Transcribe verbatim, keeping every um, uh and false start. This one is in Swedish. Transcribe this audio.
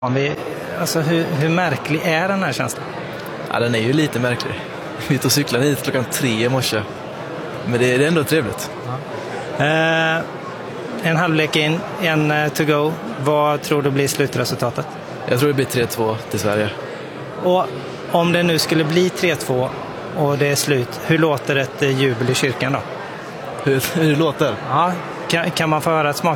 Vi, alltså hur, hur märklig är den här känslan? Ja, den är ju lite märklig. Vi tog cyklan hit klockan tre i morse. Men det, det är ändå trevligt. Ja. Eh, en halvlek in, en uh, to go. Vad tror du blir slutresultatet? Jag tror det blir tre två till Sverige. Och om det nu skulle bli tre två och det är slut, hur låter ett uh, jubel i kyrkan då? Hur, hur det låter? Ja, kan, kan man få höra ett smak?